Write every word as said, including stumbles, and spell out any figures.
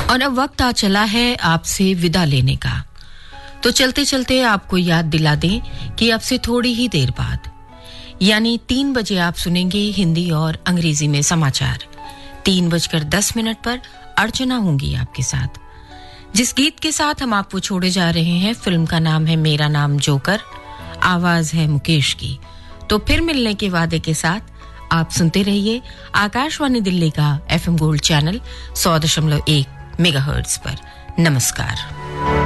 और अब वक्त आ चला है आपसे विदा लेने का। तो चलते चलते आपको याद दिला दें कि अब से थोड़ी ही देर बाद यानी तीन बजे आप सुनेंगे हिंदी और अंग्रेजी में समाचार। तीन बजकर दस मिनट पर अर्चना होंगी आपके साथ। जिस गीत के साथ हम आपको छोड़े जा रहे हैं, फिल्म का नाम है मेरा नाम जोकर, आवाज है मुकेश की। तो फिर मिलने के वादे के साथ आप सुनते रहिए आकाशवाणी दिल्ली का एफएम गोल्ड चैनल सौ दशमलव एक मेगाहर्ट्ज पर। नमस्कार।